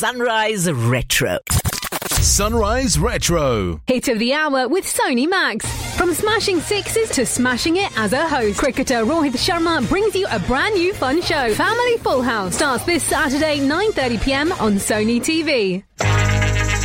Sunrise Retro. Sunrise Retro. Hit of the hour with Sony Max. From smashing sixes to smashing it as a host, cricketer Rohit Sharma brings you a brand new fun show. Family Full House starts this Saturday 9:30 p.m. on Sony TV.